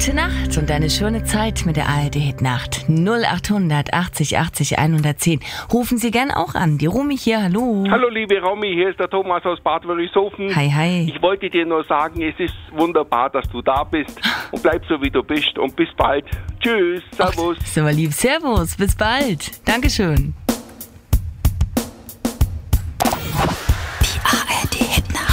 gute Nacht und eine schöne Zeit mit der ARD-Hit-Nacht. 0800 80 80 110. Rufen Sie gern auch an. Die Romy hier, hallo. Hallo liebe Romy, hier ist der Thomas aus Bad Wörishofen. Hi, hi. Ich wollte dir nur sagen, es ist wunderbar, dass du da bist und bleib so wie du bist und bis bald. Tschüss, servus. Ist aber lieb. Servus, bis bald. Dankeschön.